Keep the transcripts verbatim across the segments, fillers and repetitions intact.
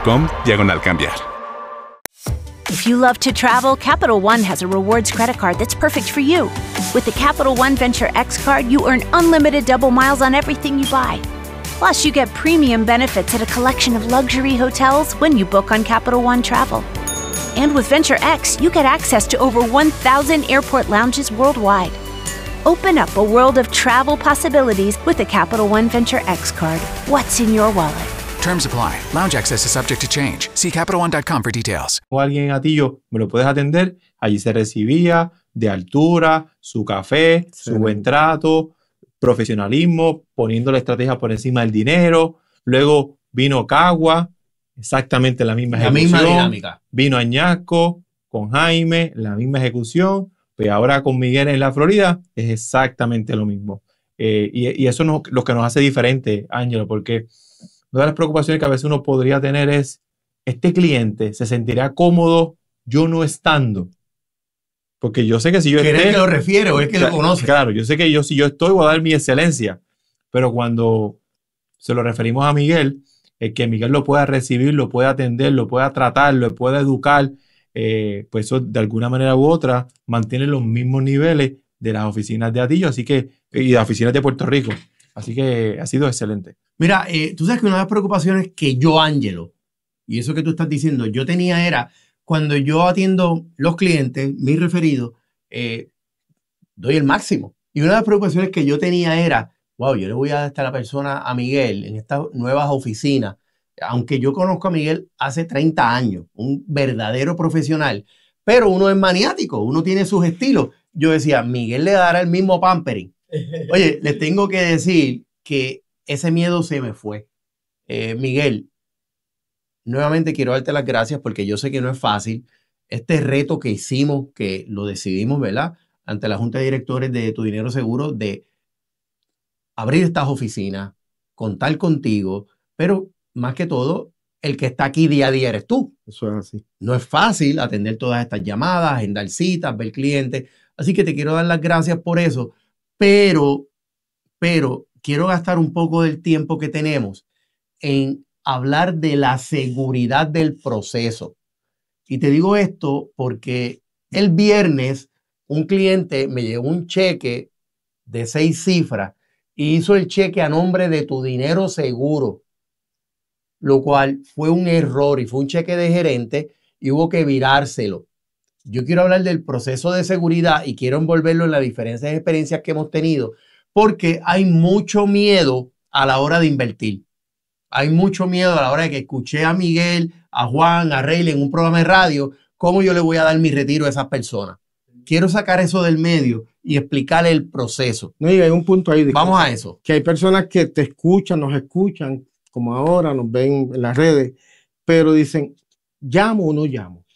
com diagonal cambiar. If you love to travel, Capital One has a rewards credit card that's perfect for you. With the Capital One Venture X card, you earn unlimited double miles on everything you buy. Plus, you get premium benefits at a collection of luxury hotels when you book on Capital One Travel. And with Venture X, you get access to over one thousand airport lounges worldwide. Open up a world of travel possibilities with the Capital One Venture X card. What's in your wallet? Terms apply. Lounge access is subject to change. See Capital One dot com for details. O alguien en Atillo, me lo puedes atender. Allí se recibía de altura, su café, sí, su buen trato, profesionalismo, poniendo la estrategia por encima del dinero. Luego vino Cagua, exactamente la misma ejecución. La misma dinámica. Vino Añasco con Jaime, la misma ejecución. Pues ahora con Miguel en la Florida es exactamente lo mismo. Eh, y, y eso es lo que nos hace diferente, Ángelo, porque una de las preocupaciones que a veces uno podría tener es, este cliente se sentirá cómodo yo no estando. Porque yo sé que si yo esté... ¿Querés que lo refiere o es que claro, lo conoce? Claro, yo sé que yo si yo estoy voy a dar mi excelencia. Pero cuando se lo referimos a Miguel, es que Miguel lo pueda recibir, lo pueda atender, lo pueda tratar, lo pueda educar, eh, pues eso de alguna manera u otra mantiene los mismos niveles de las oficinas de Atillo, así que, y de las oficinas de Puerto Rico. Así que ha sido excelente. Mira, eh, tú sabes que una de las preocupaciones que yo, Ángelo, y eso que tú estás diciendo, yo tenía era, cuando yo atiendo los clientes, mis referidos, eh, doy el máximo. Y una de las preocupaciones que yo tenía era, wow, yo le voy a dar a la persona, a Miguel, en estas nuevas oficinas, aunque yo conozco a Miguel hace treinta años, un verdadero profesional, pero uno es maniático, uno tiene sus estilos. Yo decía, Miguel le dará el mismo pampering. Oye, les tengo que decir que ese miedo se me fue. Eh, Miguel, nuevamente quiero darte las gracias porque yo sé que no es fácil. Este reto que hicimos, que lo decidimos, ¿verdad? Ante la Junta de Directores de Tu Dinero Seguro, de abrir estas oficinas, contar contigo, pero más que todo, el que está aquí día a día eres tú. Eso es así. No es fácil atender todas estas llamadas, agendar citas, ver clientes. Así que te quiero dar las gracias por eso. Pero, pero quiero gastar un poco del tiempo que tenemos en hablar de la seguridad del proceso. Y te digo esto porque el viernes un cliente me llegó un cheque de seis cifras y hizo el cheque a nombre de Tu Dinero Seguro, lo cual fue un error y fue un cheque de gerente y hubo que virárselo. Yo quiero hablar del proceso de seguridad y quiero envolverlo en las diferentes experiencias que hemos tenido, porque hay mucho miedo a la hora de invertir. Hay mucho miedo a la hora de que escuché a Miguel, a Juan, a Rey en un programa de radio, cómo yo le voy a dar mi retiro a esas personas. Quiero sacar eso del medio y explicarle el proceso. No, y hay un punto ahí. Vamos a eso. Que hay personas que te escuchan, nos escuchan, como ahora, nos ven en las redes, pero dicen, ¿llamo o no llamo?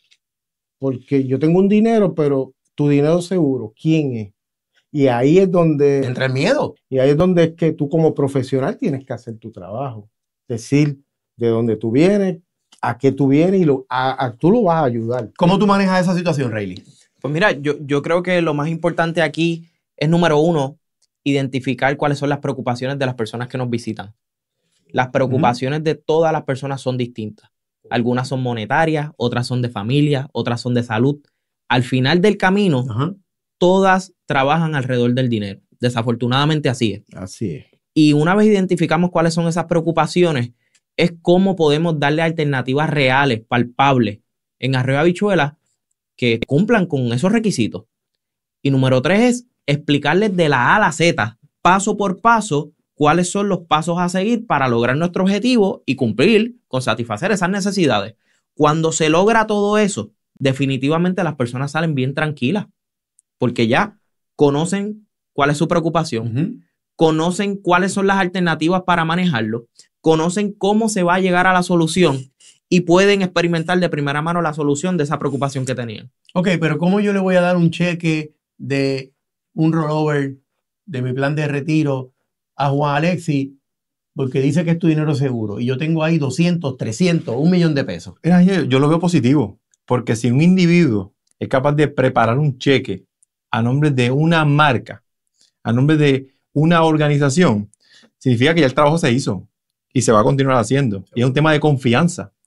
Porque yo tengo un dinero, pero Tu Dinero Seguro, ¿quién es? Y ahí es donde... Entra el miedo. Y ahí es donde es que tú como profesional tienes que hacer tu trabajo. Decir de dónde tú vienes, a qué tú vienes y lo, a, a, tú lo vas a ayudar. ¿Cómo tú manejas esa situación, Rayleigh? Pues mira, yo, yo creo que lo más importante aquí es, número uno, identificar cuáles son las preocupaciones de las personas que nos visitan. Las preocupaciones uh-huh. de todas las personas son distintas. Algunas son monetarias, otras son de familia, otras son de salud. Al final del camino, uh-huh. todas trabajan alrededor del dinero. Desafortunadamente así es. Así es. Y una vez identificamos cuáles son esas preocupaciones, es cómo podemos darle alternativas reales, palpables, en Arroyo Habichuelas, que cumplan con esos requisitos. Y número tres es explicarles de la A a la Z, paso por paso, cuáles son los pasos a seguir para lograr nuestro objetivo y cumplir con satisfacer esas necesidades. Cuando se logra todo eso, definitivamente las personas salen bien tranquilas, porque ya conocen cuál es su preocupación, uh-huh. conocen cuáles son las alternativas para manejarlo, conocen cómo se va a llegar a la solución y pueden experimentar de primera mano la solución de esa preocupación que tenían. Ok, pero ¿cómo yo le voy a dar un cheque de un rollover de mi plan de retiro a Juan Alexis porque dice que es Tu Dinero Seguro y yo tengo ahí doscientos, trescientos, un millón de pesos? Mira, yo lo veo positivo, porque si un individuo es capaz de preparar un cheque a nombre de una marca, a nombre de una organización, significa que ya el trabajo se hizo y se va a continuar haciendo. Y es un tema de confianza.